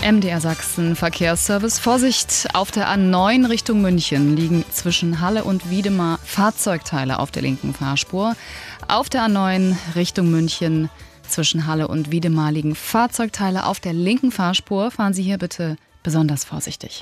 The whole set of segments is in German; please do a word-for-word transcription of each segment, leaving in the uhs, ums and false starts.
M D R Sachsen Verkehrsservice. Vorsicht, auf der A neun Richtung München liegen zwischen Halle und Wiedemar Fahrzeugteile auf der linken Fahrspur. Auf der A neun Richtung München zwischen Halle und Wiedemar liegen Fahrzeugteile auf der linken Fahrspur. Fahren Sie hier bitte besonders vorsichtig.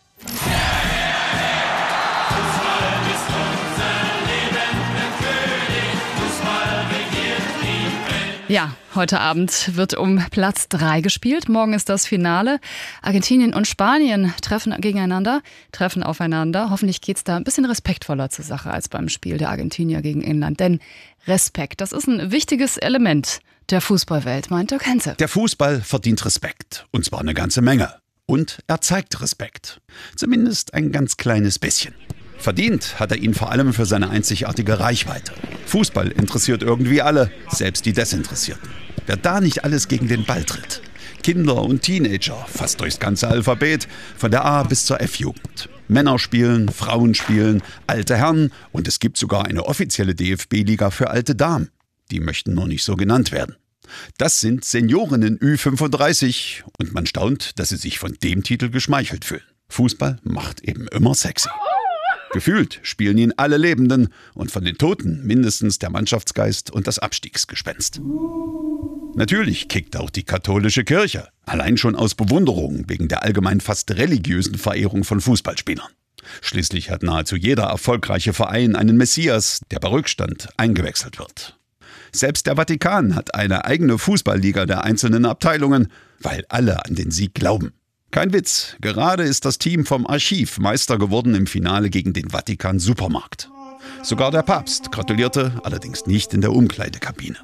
Ja, heute Abend wird um Platz drei gespielt. Morgen ist das Finale. Argentinien und Spanien treffen gegeneinander, treffen aufeinander. Hoffentlich geht es da ein bisschen respektvoller zur Sache als beim Spiel der Argentinier gegen England. Denn Respekt, das ist ein wichtiges Element der Fußballwelt, meint Dirk Henze. Der Fußball verdient Respekt. Und zwar eine ganze Menge. Und er zeigt Respekt. Zumindest ein ganz kleines bisschen. Verdient hat er ihn vor allem für seine einzigartige Reichweite. Fußball interessiert irgendwie alle, selbst die Desinteressierten. Wer da nicht alles gegen den Ball tritt. Kinder und Teenager, fast durchs ganze Alphabet, von der A bis zur F-Jugend. Männer spielen, Frauen spielen, alte Herren und es gibt sogar eine offizielle D F B-Liga für alte Damen. Die möchten nur nicht so genannt werden. Das sind Seniorinnen Ü fünfunddreißig und man staunt, dass sie sich von dem Titel geschmeichelt fühlen. Fußball macht eben immer sexy. Gefühlt spielen ihn alle Lebenden und von den Toten mindestens der Mannschaftsgeist und das Abstiegsgespenst. Natürlich kickt auch die katholische Kirche, allein schon aus Bewunderung wegen der allgemein fast religiösen Verehrung von Fußballspielern. Schließlich hat nahezu jeder erfolgreiche Verein einen Messias, der bei Rückstand eingewechselt wird. Selbst der Vatikan hat eine eigene Fußballliga der einzelnen Abteilungen, weil alle an den Sieg glauben. Kein Witz, gerade ist das Team vom Archiv Meister geworden im Finale gegen den Vatikan Supermarkt. Sogar der Papst gratulierte, allerdings nicht in der Umkleidekabine.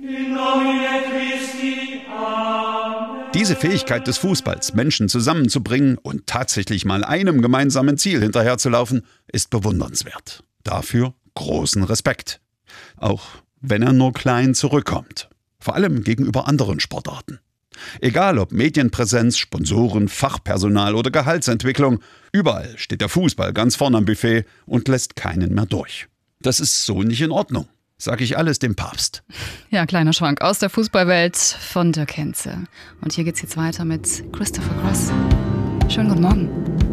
Diese Fähigkeit des Fußballs, Menschen zusammenzubringen und tatsächlich mal einem gemeinsamen Ziel hinterherzulaufen, ist bewundernswert. Dafür großen Respekt. Auch wenn er nur klein zurückkommt. Vor allem gegenüber anderen Sportarten. Egal ob Medienpräsenz, Sponsoren, Fachpersonal oder Gehaltsentwicklung, überall steht der Fußball ganz vorne am Buffet und lässt keinen mehr durch. Das ist so nicht in Ordnung, sage ich alles dem Papst. Ja, kleiner Schwank aus der Fußballwelt von Dirk Henze. Und hier geht's jetzt weiter mit Christopher Cross. Schönen guten Morgen.